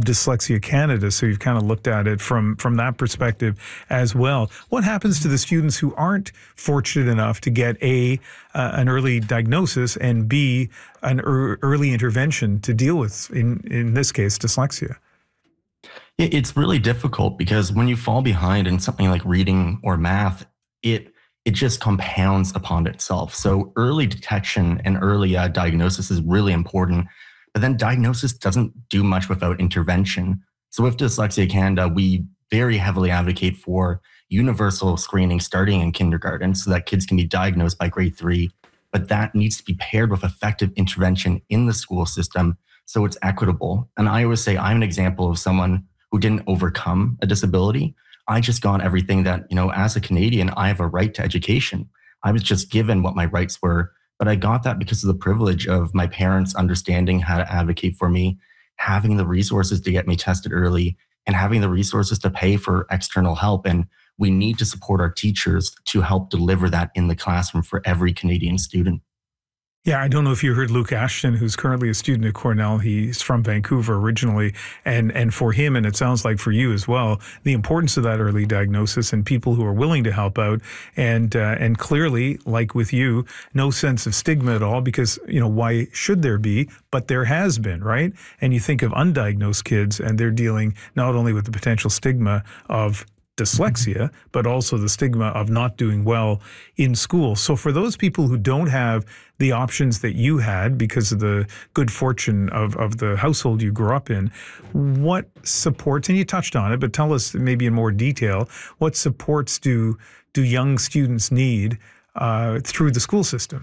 Dyslexia Canada, so you've kind of looked at it from that perspective as well. What happens to the students who aren't fortunate enough to get an early diagnosis and B, an early intervention to deal with, in this case, dyslexia? It's really difficult because when you fall behind in something like reading or math, it just compounds upon itself. So early detection and early diagnosis is really important. But then diagnosis doesn't do much without intervention. So with Dyslexia Canada, we very heavily advocate for universal screening starting in kindergarten so that kids can be diagnosed by grade 3. But that needs to be paired with effective intervention in the school system so it's equitable. And I always say I'm an example of someone who didn't overcome a disability. I just got everything that, as a Canadian, I have a right to education. I was just given what my rights were, but I got that because of the privilege of my parents understanding how to advocate for me, having the resources to get me tested early, and having the resources to pay for external help. And we need to support our teachers to help deliver that in the classroom for every Canadian student. Yeah, I don't know if you heard Luke Ashton, who's currently a student at Cornell. He's from Vancouver originally. And for him, and it sounds like for you as well, the importance of that early diagnosis and people who are willing to help out. And clearly, like with you, no sense of stigma at all because, why should there be? But there has been, right? And you think of undiagnosed kids and they're dealing not only with the potential stigma of dyslexia, but also the stigma of not doing well in school. So for those people who don't have the options that you had because of the good fortune of the household you grew up in, what supports, and you touched on it, but tell us maybe in more detail, what supports do young students need through the school system?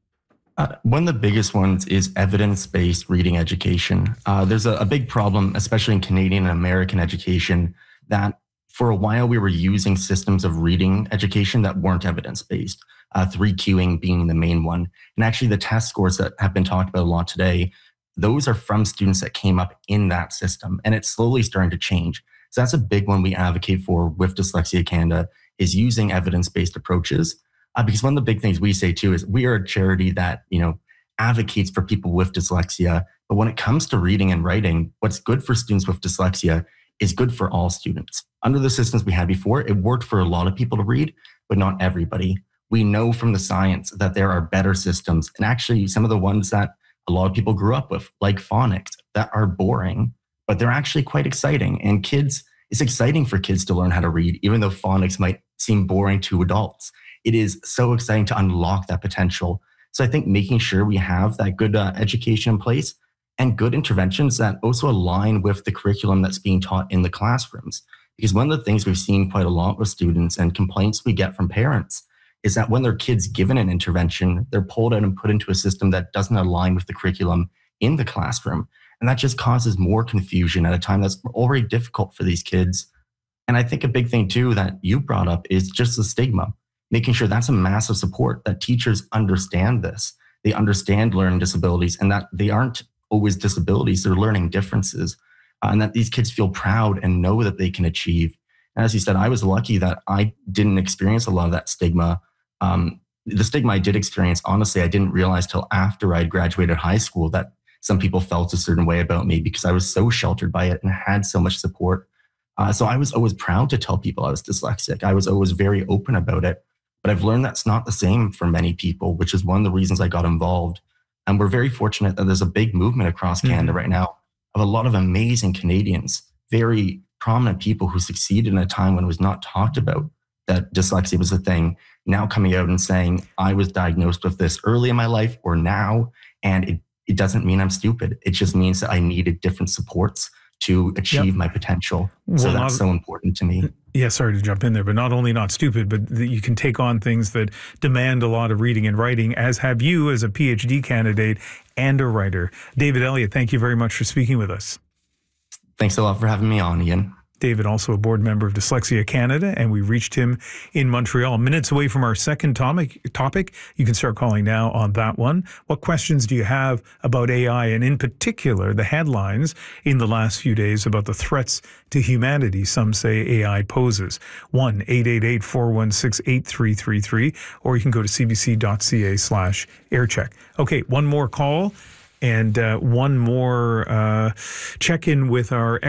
One of the biggest ones is evidence-based reading education. There's a big problem, especially in Canadian and American education, that for a while, we were using systems of reading education that weren't evidence-based, 3Qing being the main one. And actually, the test scores that have been talked about a lot today, those are from students that came up in that system. And it's slowly starting to change. So that's a big one we advocate for with Dyslexia Canada, is using evidence-based approaches. Because one of the big things we say, too, is we are a charity that, advocates for people with dyslexia. But when it comes to reading and writing, what's good for students with dyslexia is good for all students. Under the systems we had before, it worked for a lot of people to read, but not everybody. We know from the science that there are better systems, and actually some of the ones that a lot of people grew up with, like phonics, that are boring, but they're actually quite exciting. And it's exciting for kids to learn how to read, even though phonics might seem boring to adults. It is so exciting to unlock that potential. So I think making sure we have that good education in place and good interventions that also align with the curriculum that's being taught in the classrooms. Because one of the things we've seen quite a lot with students and complaints we get from parents is that when their kids given an intervention, they're pulled out and put into a system that doesn't align with the curriculum in the classroom. And that just causes more confusion at a time that's already difficult for these kids. And I think a big thing too that you brought up is just the stigma, making sure that's a massive support, that teachers understand this. They understand learning disabilities and that they aren't always disabilities, they're learning differences, and that these kids feel proud and know that they can achieve. And as you said, I was lucky that I didn't experience a lot of that stigma. The stigma I did experience, honestly, I didn't realize till after I graduated high school that some people felt a certain way about me because I was so sheltered by it and had so much support. So I was always proud to tell people I was dyslexic. I was always very open about it. But I've learned that's not the same for many people, which is one of the reasons I got involved. And we're very fortunate that there's a big movement across Canada right now of a lot of amazing Canadians, very prominent people who succeeded in a time when it was not talked about that dyslexia was a thing, now coming out and saying, I was diagnosed with this early in my life or now, and it doesn't mean I'm stupid. It just means that I needed different supports to achieve my potential. So that's so important to me. Yeah, sorry to jump in there, but not only not stupid, but you can take on things that demand a lot of reading and writing, as have you as a PhD candidate and a writer. David Elliott, thank you very much for speaking with us. Thanks a lot for having me on, Ian. David, also a board member of Dyslexia Canada, and we reached him in Montreal. Minutes away from our second topic. You can start calling now on that one. What questions do you have about AI, and in particular, the headlines in the last few days about the threats to humanity some say AI poses? 1-888-416-8333, or you can go to cbc.ca/aircheck. Okay, one more call and one more check-in with our